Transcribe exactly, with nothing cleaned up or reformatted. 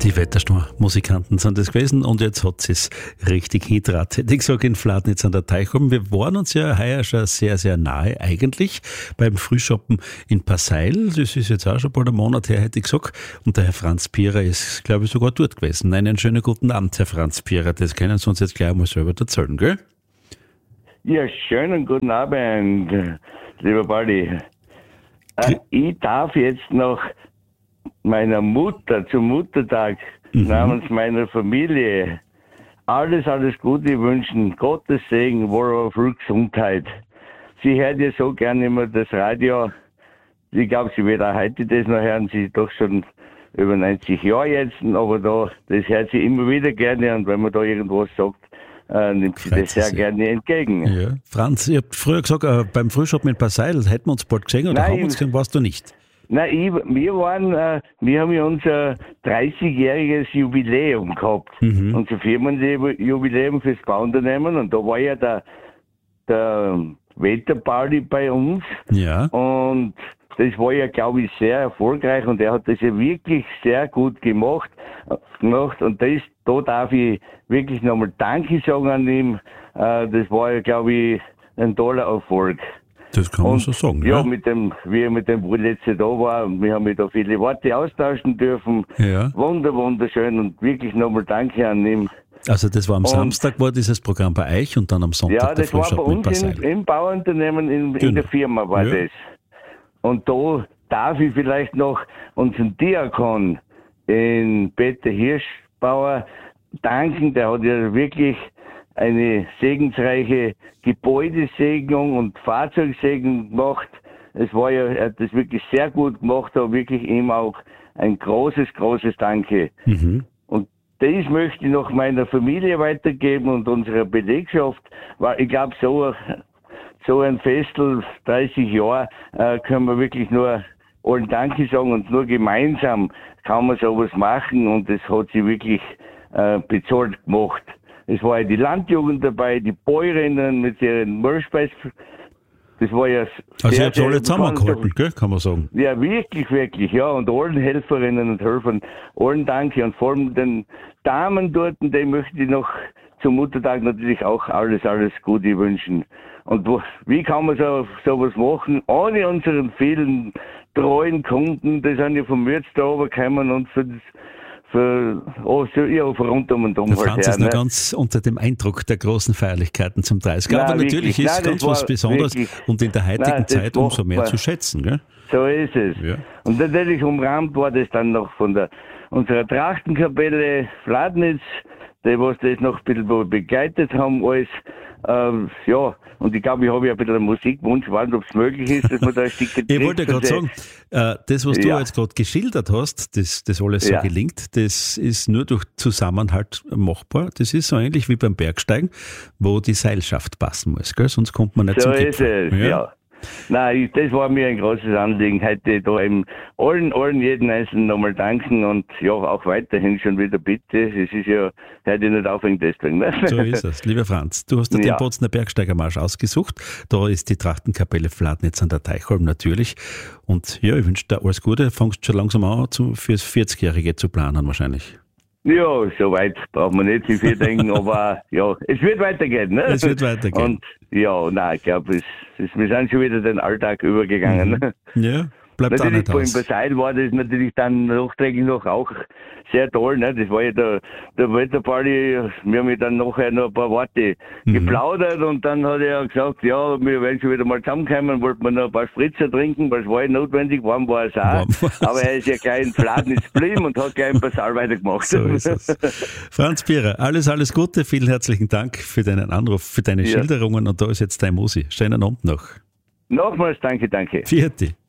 Die Wettersturm-Musikanten sind das gewesen und jetzt hat es richtig hintratt. Hätte ich gesagt, in Fladnitz an der Teichholm. Wir waren uns ja heuer schon sehr, sehr nahe eigentlich beim Frühschoppen in Passeil. Das ist jetzt auch schon bald einen Monat her, hätte ich gesagt. Und der Herr Franz Pierer ist, glaube ich, sogar dort gewesen. Einen schönen guten Abend, Herr Franz Pierer. Das können Sie uns jetzt gleich mal selber erzählen, gell? Ja, schönen guten Abend, lieber Baldi. Äh, ich darf jetzt noch meiner Mutter zum Muttertag mhm. namens meiner Familie alles, alles Gute wünschen, Gottes Segen, wohl Gesundheit. Sie hört ja so gerne immer das Radio. Ich glaube, sie wird auch heute das noch hören. Sie ist doch schon über neunzig Jahre jetzt, aber da, das hört sie immer wieder gerne und wenn man da irgendwas sagt, äh, nimmt sie Freut das sehr sie. gerne entgegen. Ja. Franz, ihr habt früher gesagt, äh, beim Frühschoppen in Passeil hätten wir uns bald gesehen oder Nein, haben wir uns gesehen, warst du nicht? Nein, ich, wir waren, äh, wir haben ja unser dreißigjähriges Jubiläum gehabt. Mhm. Unser Firmenjubiläum fürs Bauunternehmen und da war ja der, der Wetterbaldi bei uns. Ja. Und das war ja, glaube ich, sehr erfolgreich und er hat das ja wirklich sehr gut gemacht. gemacht. Und das, da darf ich wirklich nochmal Danke sagen an ihm. Äh, das war ja, glaube ich, ein toller Erfolg. Das kann man und, so sagen, ja. Ja, mit dem, wie er mit dem Bruder letzte da war, wir haben da viele Worte austauschen dürfen. Ja. Wunder, wunderschön und wirklich nochmal Danke an ihm. Also das war am und, Samstag, war dieses Programm bei euch und dann am Sonntag ja, der das war bei uns im, im Bauunternehmen, in, genau. in der Firma war ja. das. Und da darf ich vielleicht noch unseren Diakon in Peter Hirschbauer danken, der hat ja wirklich eine segensreiche Gebäudesegnung und Fahrzeugsegnung gemacht. Es war ja, er hat das wirklich sehr gut gemacht, aber wirklich ihm auch ein großes, großes Danke. Mhm. Und das möchte ich noch meiner Familie weitergeben und unserer Belegschaft, weil ich glaube, so, so ein Festel, dreißig Jahre, äh, können wir wirklich nur allen Danke sagen und nur gemeinsam kann man sowas machen und das hat sie wirklich äh, bezahlt gemacht. Es war ja die Landjugend dabei, die Bäuerinnen mit ihren Milchspeis. Das war ja sehr, Also ihr habt alle zusammengehalten, gell, kann man sagen. Ja, wirklich, wirklich, ja. Und allen Helferinnen und Helfern, allen Danke. Und vor allem den Damen dort, die möchte ich noch zum Muttertag natürlich auch alles, alles Gute wünschen. Und wo, wie kann man so sowas machen, ohne unseren vielen treuen Kunden, die sind ja vom März da runtergekommen und für das Für, oh, so, ja, für rund um und um. Der Franz halt ist her, noch ne? ganz unter dem Eindruck der großen Feierlichkeiten zum dreißig. Aber Nein, natürlich wirklich. ist es Nein, ganz was Besonderes wirklich. und in der heutigen Nein, Zeit umso mehr zu schätzen. Gell? So ist es. Ja. Und natürlich umrahmt war das dann noch von der unserer Trachtenkapelle Fladnitz, die was das noch ein bisschen begleitet haben, alles. Ähm, ja, und ich glaube, ich habe ja ein bisschen einen Musikwunsch, weiß, ob es möglich ist, dass man da ein Stück Ich wollte gerade sagen, äh, das, was du ja. jetzt gerade geschildert hast, das, das alles so ja. gelingt, das ist nur durch Zusammenhalt machbar. Das ist so ähnlich wie beim Bergsteigen, wo die Seilschaft passen muss, gell? Sonst kommt man nicht so zum Gipfel. So ist es, ja. ja. Nein, das war mir ein großes Anliegen, heute da eben allen, allen, jeden Einzelnen nochmal danken und ja, auch weiterhin schon wieder bitte. Es ist ja heute nicht aufhängt deswegen. Ne? So ist es. Lieber Franz, du hast dir ja. den Bozner Bergsteigermarsch ausgesucht. Da ist die Trachtenkapelle Fladnitz an der Teichholm natürlich. Und ja, ich wünsche dir alles Gute. Fangst schon langsam an, fürs vierzigjährige zu planen wahrscheinlich. Ja, so weit braucht man nicht viel denken, aber ja, es wird weitergehen. Ne? Es wird weitergehen. Und ja, nein, ich glaube, es, es, wir sind schon wieder den Alltag übergegangen. Mhm. Ja, bleibt auch nicht aus. Natürlich, beim Passeil war das natürlich dann nachträglich noch auch sehr toll. Ne? Das war ja der, der Wetterbaldi, wir haben ja dann nachher noch ein paar Worte mhm. geplaudert und dann hat er gesagt, ja, wir werden schon wieder mal zusammenkommen, wollten wir noch ein paar Spritzer trinken, weil es war ja notwendig, warm war es auch. Aber er ist ja gleich in Fladnitz geblieben und hat gleich ein Passeil weitergemacht. So ist es. Franz Pierer, alles, alles Gute, vielen herzlichen Dank für deinen Anruf, für deine ja. Schilderungen und da ist jetzt dein Musi. Schönen Abend noch. Nochmals danke, danke. Vierte.